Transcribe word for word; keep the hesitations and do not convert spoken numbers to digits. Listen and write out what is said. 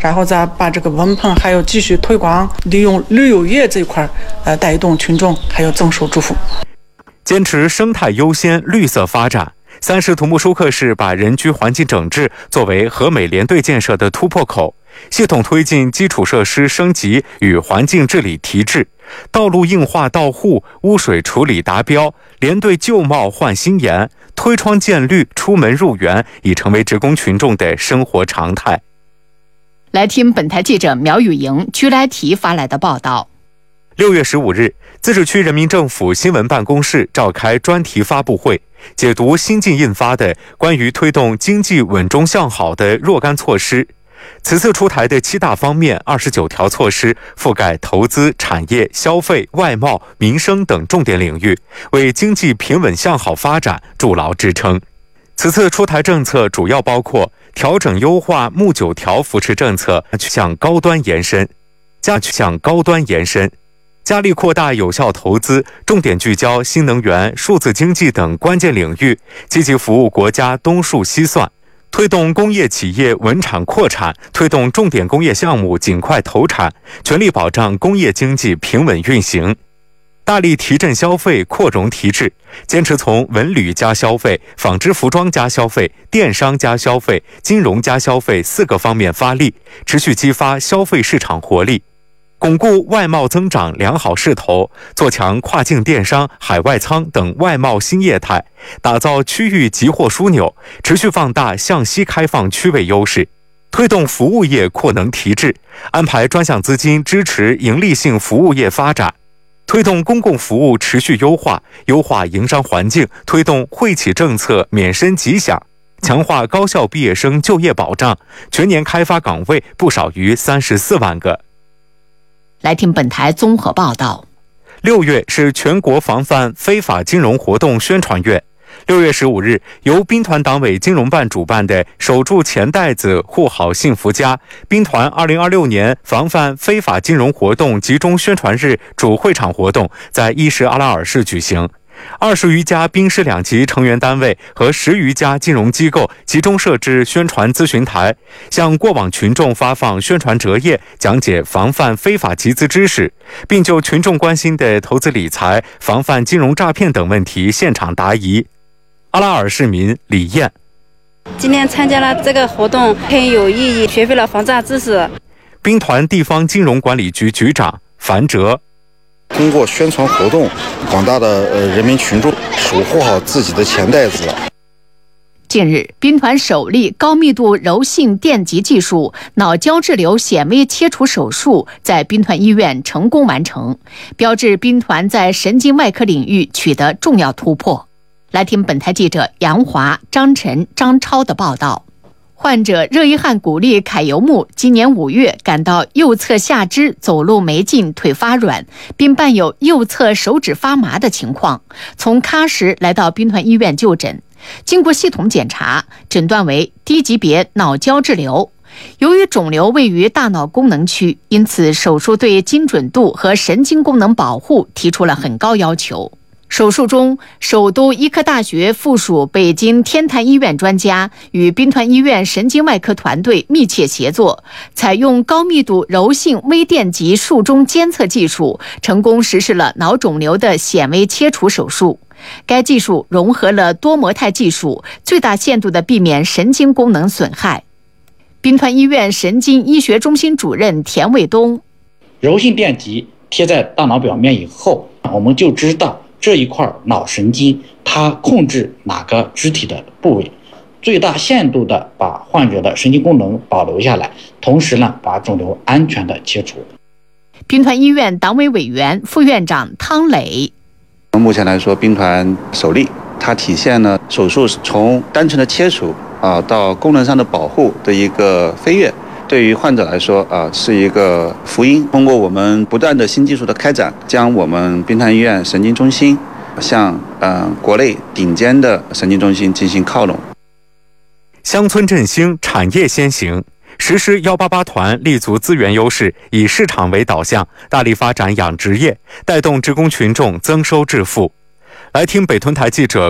然后再把这个文喷还有继续推广，利用旅游业这一块呃带动群众还有增收致富。 坚持生态优先、绿色发展。三市土木疏课市把人居环境整治作为和美联队建设的突破口，系统推进基础设施升级与环境治理提质，道路硬化到户、污水处理达标，联队旧貌换新颜，推窗见绿、出门入园已成为职工群众的生活常态。 来听本台记者苗雨莹、居来提发来的报道。 六月十五日，自治区人民政府新闻办公室召开专题发布会，解读新近印发的关于推动经济稳中向好的若干措施。此次出台的七大方面二十九条措施，覆盖投资、产业、消费、外贸、民生等重点领域，为经济平稳向好发展筑牢支撑。此次出台政策主要包括调整优化木九条扶持政策，向高端延伸，加向高端延伸。加力扩大有效投资，重点聚焦新能源、数字经济等关键领域，积极服务国家东数西算，推动工业企业稳产扩产，推动重点工业项目尽快投产，全力保障工业经济平稳运行。大力提振消费，扩容提质，坚持从文旅加消费、纺织服装加消费、电商加消费、金融加消费四个方面发力，持续激发消费市场活力。巩固外贸增长良好势头，做强跨境电商、海外仓等外贸新业态，打造区域集货枢纽，持续放大向西开放区位优势，推动服务业扩能提质，安排专项资金支持盈利性服务业发展，推动公共服务持续优化，优化营商环境，推动惠企政策免申吉享，强化高校毕业生就业保障，全年开发岗位不少于三十四万个。 来听本台综合报道。 六月是全国防范非法金融活动宣传月。六月十五日，由兵团党委金融办主办的“守住钱袋子，护好幸福家”兵团二零二六年防范非法金融活动集中宣传日主会场活动在伊什阿拉尔市举行。二十余家兵师两级成员单位和十余家金融机构集中设置宣传咨询台，向过往群众发放宣传折页，讲解防范非法集资知识，并就群众关心的投资理财、防范金融诈骗等问题现场答疑。阿拉尔市民李艳： 今天参加了这个活动，很有意义，学会了防诈知识。 兵团地方金融管理局局长樊哲： 通过宣传活动，广大的呃人民群众守护好自己的钱袋子。 近日，兵团首例高密度柔性电极技术脑胶质瘤显微切除手术在兵团医院成功完成，标志兵团在神经外科领域取得重要突破。来听本台记者杨华、张晨、张超的报道。患者热依汗鼓励凯尤木今年五月感到右侧下肢走路没劲、腿发软，并伴有右侧手指发麻的情况，从喀什来到兵团医院就诊。经过系统检查，诊断为低级别脑胶质瘤。由于肿瘤位于大脑功能区，因此手术对精准度和神经功能保护提出了很高要求。手术中，首都医科大学附属北京天坛医院专家与兵团医院神经外科团队密切协作，采用高密度柔性微电极术中监测技术，成功实施了脑肿瘤的显微切除手术。该技术融合了多模态技术，最大限度地避免神经功能损害。兵团医院神经医学中心主任田卫东： 柔性电极贴在大脑表面以后，我们就知道这一块脑神经它控制哪个肢体的部位，最大限度的把患者的神经功能保留下来，同时呢把肿瘤安全的切除。 兵团医院党委委员、副院长汤磊： 目前来说，兵团首例，它体现了手术从单纯的切除啊到功能上的保护的一个飞跃。对于患者来说啊，是一个福音。通过我们不断的新技术的开展，将我们兵团医院神经中心向呃国内顶尖的神经中心进行靠拢。 乡村振兴，产业先行，实施一八八团立足资源优势，以市场为导向，大力发展养殖业，带动职工群众增收致富。来听北屯台记者